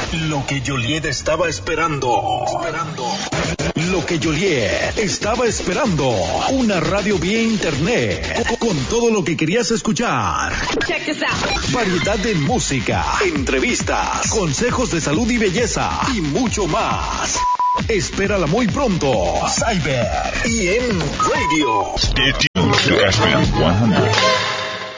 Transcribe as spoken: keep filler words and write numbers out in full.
Lo que Joliet estaba esperando. Esperando. Lo que Joliet estaba esperando. Una radio vía internet. Con todo lo que querías escuchar. Check this out. Variedad de música, entrevistas, consejos de salud y belleza y mucho más. Espérala muy pronto. Cyber E M Radio. Stay tuned to F M one hundred.